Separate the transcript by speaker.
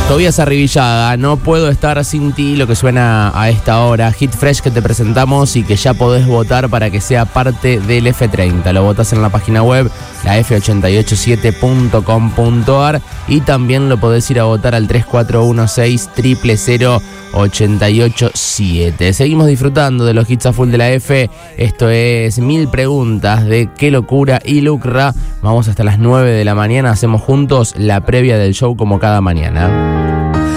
Speaker 1: Tobías Arribillaga, No puedo estar sin ti, lo que suena a esta hora. Hit fresh que te presentamos y que ya podés votar para que sea parte del F30. Lo votás en la página web, la f887.com.ar, y también lo podés ir a votar al 3416-000-887. Seguimos disfrutando de los hits a full de la F. Esto es 1000 preguntas de Qué Locura y Lucra. Vamos hasta las 9 de la mañana. Hacemos juntos la previa del show como cada mañana.